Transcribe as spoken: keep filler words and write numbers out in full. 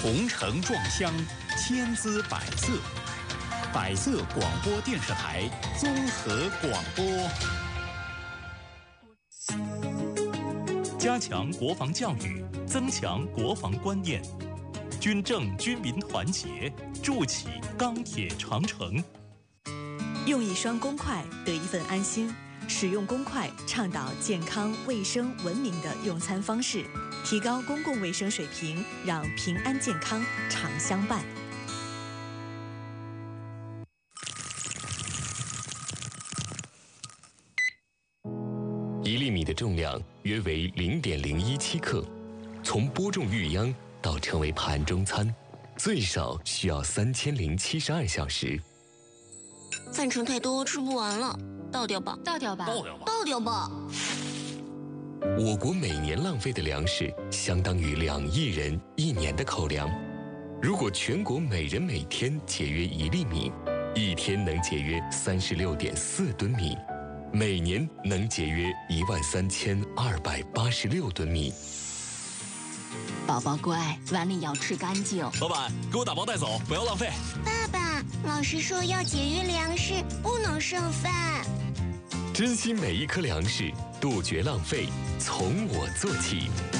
红橙撞香，千姿百色。百色广播电视台综合广播。加强国防教育，增强国防观念，军政军民团结，筑起钢铁长城。 用一双公筷得一份安心，使用公筷倡导健康、卫生、文明的用餐方式，提高公共卫生水平，让平安健康常相伴。 一粒米的重量约为零点零一七克，从播种育秧到成为盘中餐，最少需要三千零七十二小时。 饭盛太多，吃不完了，倒掉吧， 倒掉吧， 倒掉吧， 倒掉吧。 我国每年浪费的粮食相当于两亿人一年的口粮。如果全国每人每天节约一粒米，一天能节约三十六点四吨米，每年能节约一万三千二百八十六吨米。 宝宝乖，碗里要吃干净。 老板，给我打包带走，不要浪费。 爸爸，老师说要节约粮食，不能剩饭。 珍惜每一颗粮食，杜绝浪费，从我做起。